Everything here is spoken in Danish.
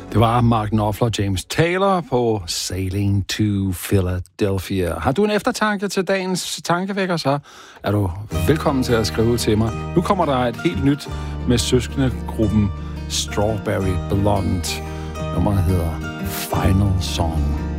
Det var Mark Knopfler og James Taylor på Sailing to Philadelphia. Har du en eftertanke til dagens tankevækker, så er du velkommen til at skrive til mig. Nu kommer der et helt nyt med søskendegruppen Strawberry Blonde. Nummeret hedder Final Song.